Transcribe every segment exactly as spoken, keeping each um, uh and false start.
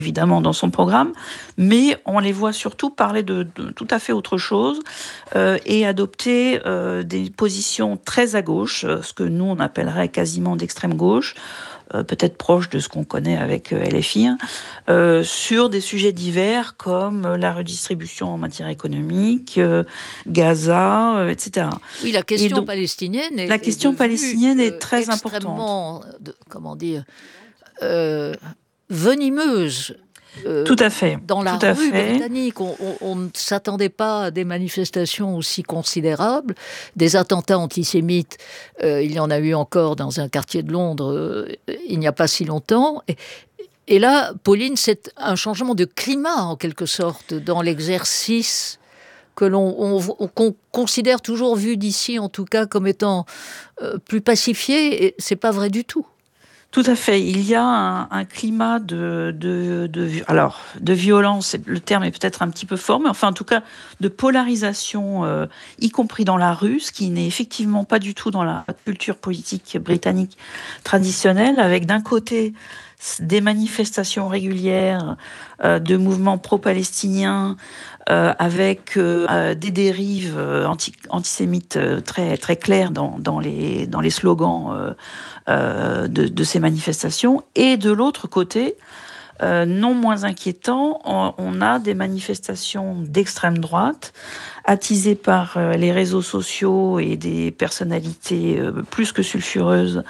évidemment dans son programme, mais on les voit surtout parler de, de tout à fait autre chose euh, et adopter euh, des positions très à gauche, euh, ce que nous on appellerait quasiment d'extrême gauche, euh, peut-être proche de ce qu'on connaît avec euh, L F I, euh, sur des sujets divers comme la redistribution en matière économique, euh, Gaza, euh, et cetera. Oui, la question donc, palestinienne est, la question est palestinienne euh, est très extrêmement, importante. de, comment dire, euh, venimeuse. Euh, Tout à fait. Dans la Tout à rue fait. britannique, on, on, on ne s'attendait pas à des manifestations aussi considérables, des attentats antisémites. Euh, il y en a eu encore dans un quartier de Londres euh, il n'y a pas si longtemps. Et, et là, Pauline, c'est un changement de climat en quelque sorte dans l'exercice que l'on on, on, qu'on considère toujours, vu d'ici en tout cas, comme étant euh, plus pacifié. Et c'est pas vrai du tout. Tout à fait. Il y a un, un climat de, de, de, alors, de violence, le terme est peut-être un petit peu fort, mais enfin, en tout cas, de polarisation, euh, y compris dans la rue, ce qui n'est effectivement pas du tout dans la culture politique britannique traditionnelle, avec d'un côté des manifestations régulières euh, de mouvements pro-palestiniens, euh, avec euh, des dérives euh, anti, antisémites euh, très, très claires dans, dans, les, dans les slogans euh, euh, de, de ces manifestations. Et de l'autre côté, euh, non moins inquiétant, on, on a des manifestations d'extrême droite attisées par euh, les réseaux sociaux et des personnalités euh, plus que sulfureuses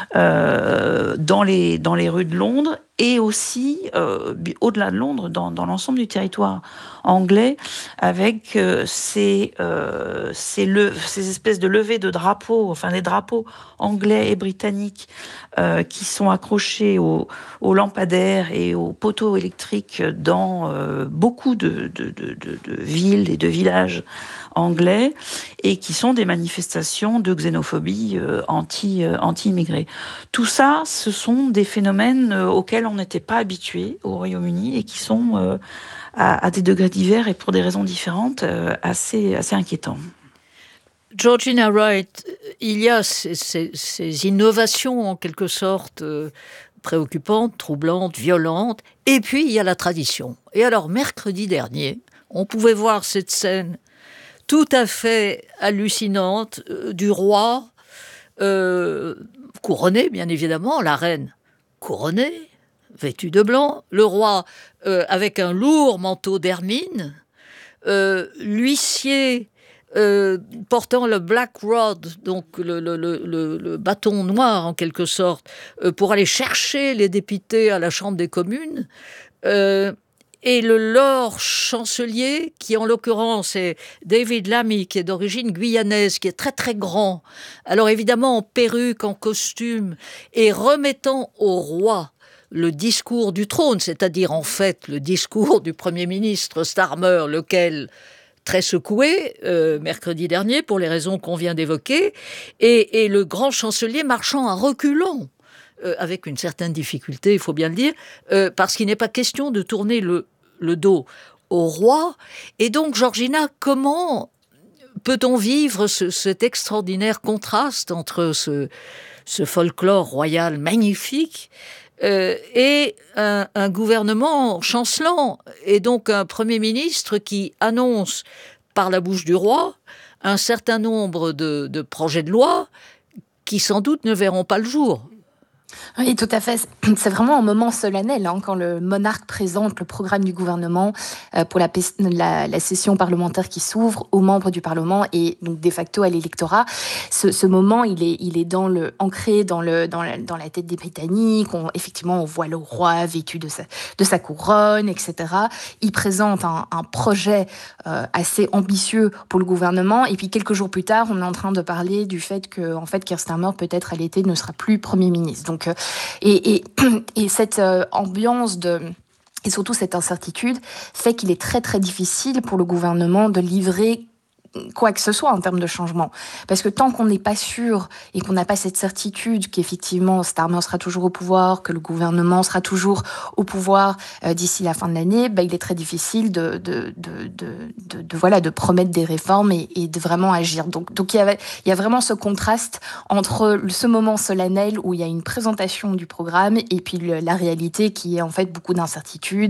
euh, dans, les, dans les rues de Londres et aussi, euh, au-delà de Londres, dans, dans l'ensemble du territoire anglais, avec euh, ces, euh, ces, le, ces espèces de levées de drapeaux, enfin des drapeaux anglais et britanniques euh, qui sont accrochés aux, aux lampadaires et aux poteaux électriques dans euh, beaucoup de, de, de, de, de villes et de villages anglais, et qui sont des manifestations de xénophobie euh, anti, euh, anti-immigrés. Tout ça, ce sont des phénomènes euh, auxquels on n'était pas habitué au Royaume-Uni et qui sont euh, à, à des degrés divers et pour des raisons différentes euh, assez, assez inquiétants. Georgina Wright, il y a ces, ces, ces innovations en quelque sorte euh, préoccupantes, troublantes, violentes, et puis il y a la tradition. Et alors, mercredi dernier, on pouvait voir cette scène tout à fait hallucinante euh, du roi euh, couronné, bien évidemment, la reine couronnée, vêtue de blanc, le roi euh, avec un lourd manteau d'hermine, euh, l'huissier euh, portant le black rod, donc le, le, le, le bâton noir en quelque sorte, euh, pour aller chercher les députés à la Chambre des communes, euh, et le lord chancelier, qui en l'occurrence est David Lammy, qui est d'origine guyanaise, qui est très très grand, alors évidemment en perruque, en costume, et remettant au roi le discours du trône, c'est-à-dire en fait le discours du Premier ministre Starmer, lequel, très secoué, euh, mercredi dernier, pour les raisons qu'on vient d'évoquer, et, et le grand chancelier marchant à reculons, Euh, avec une certaine difficulté, il faut bien le dire, euh, parce qu'il n'est pas question de tourner le, le dos au roi. Et donc, Georgina, comment peut-on vivre ce, cet extraordinaire contraste entre ce, ce folklore royal magnifique euh, et un, un gouvernement chancelant, et donc un Premier ministre qui annonce par la bouche du roi un certain nombre de, de projets de loi qui sans doute ne verront pas le jour? Oui, tout à fait. C'est vraiment un moment solennel hein, quand le monarque présente le programme du gouvernement euh, pour la, la, la session parlementaire qui s'ouvre aux membres du Parlement et donc de facto à l'électorat. Ce, ce moment, il est, il est dans le, ancré dans, le, dans, la, dans la tête des Britanniques. On, effectivement, on voit le roi vêtu de sa, de sa couronne, et cetera. Il présente un, un projet euh, assez ambitieux pour le gouvernement. Et puis quelques jours plus tard, on est en train de parler du fait que, en fait, Keir Starmer, peut-être à l'été, ne sera plus Premier ministre. Donc, euh, Et, et, et cette euh, ambiance de... Et surtout cette incertitude fait qu'il est très très difficile pour le gouvernement de livrer quoi que ce soit en termes de changement. Parce que tant qu'on n'est pas sûr et qu'on n'a pas cette certitude qu'effectivement Starmer sera toujours au pouvoir, que le gouvernement sera toujours au pouvoir euh, d'ici la fin de l'année, bah, il est très difficile de, de, de, de, de, de, voilà, de promettre des réformes et, et de vraiment agir. Donc, donc il, y a, il y a vraiment ce contraste entre ce moment solennel où il y a une présentation du programme et puis le, la réalité qui est en fait beaucoup d'incertitudes